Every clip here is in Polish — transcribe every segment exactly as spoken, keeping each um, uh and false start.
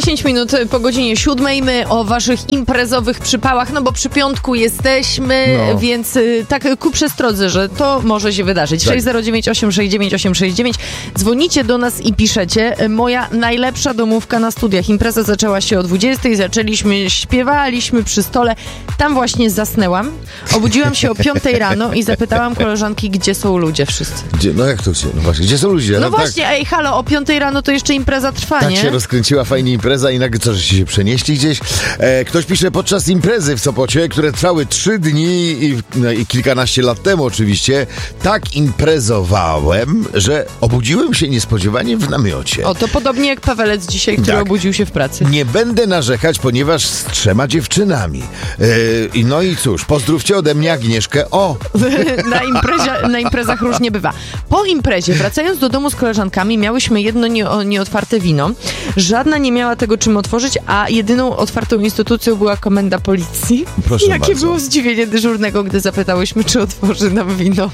dziesięć minut po godzinie siódmej. My o waszych imprezowych przypałach, no bo przy piątku jesteśmy, no. Więc y, tak ku przestrodze, że to może się wydarzyć. Tak. sześć zero dziewięć osiem sześć dziewięć osiem sześć dziewięć. Dzwonicie do nas i piszecie. Moja najlepsza domówka na studiach. Impreza zaczęła się o dwudziestej, zaczęliśmy, śpiewaliśmy przy stole. Tam właśnie zasnęłam. Obudziłam się o piątej rano i zapytałam koleżanki, gdzie są ludzie wszyscy. Gdzie? No jak to się? No właśnie, gdzie są ludzie? No, no właśnie, tak. Ej, halo, o piątej rano to jeszcze impreza trwa, tak nie? Tak się rozkręciła fajnie impreza i nagle co, żeście się przenieśli gdzieś? E, ktoś pisze, podczas imprezy w Sopocie, które trwały trzy dni i, no, i kilkanaście lat temu oczywiście, tak imprezowałem, że obudziłem się niespodziewanie w namiocie. O, to podobnie jak Pawelec dzisiaj, który tak. obudził się w pracy. Nie będę narzekać, ponieważ z trzema dziewczynami. E, no i cóż, pozdrówcie ode mnie Agnieszkę. O! na, imprezie, na imprezach różnie bywa. Po imprezie, wracając do domu z koleżankami, miałyśmy jedno nie, nieotwarte wino. Żadna nie miała tego czym otworzyć, a jedyną otwartą instytucją była komenda policji. Proszę Jakie bardzo. było zdziwienie dyżurnego, gdy zapytałyśmy, czy otworzy nam wino.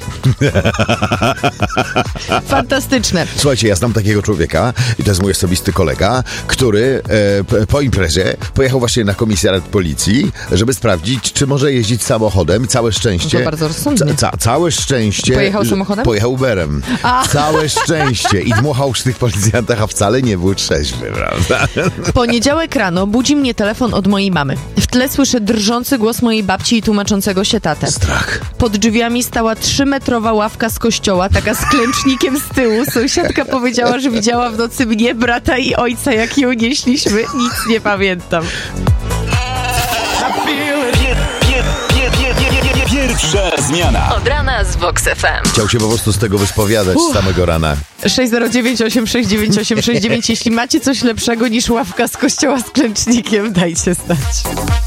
Fantastyczne. Słuchajcie, ja znam takiego człowieka i to jest mój osobisty kolega, który e, p- po imprezie pojechał właśnie na komisariat policji, żeby sprawdzić, czy może jeździć samochodem. Całe szczęście. To bardzo rozsądnie. Ca- ca- całe szczęście. Pojechał samochodem? Pojechał Uberem. A. Całe szczęście. I dmuchał przy tych policjantach, a wcale nie był trzeźwy, prawda? Poniedziałek rano budzi mnie telefon od mojej mamy. W tle słyszę drżący głos mojej babci i tłumaczącego się tatę. Strach. Pod drzwiami stała trzymetrowa ławka z kościoła, taka z klęcznikiem z tyłu. Sąsiadka powiedziała, że widziała w nocy mnie, brata i ojca, jak ją nieśliśmy. Nic nie pamiętam. Pierwsza zmiana. Od rana z Vox F M. Chciał się po prostu z tego wyspowiadać z samego rana. sześć zero dziewięć osiem sześć dziewięć osiem sześć dziewięć. Jeśli macie coś lepszego niż ławka z kościoła z klęcznikiem, dajcie znać.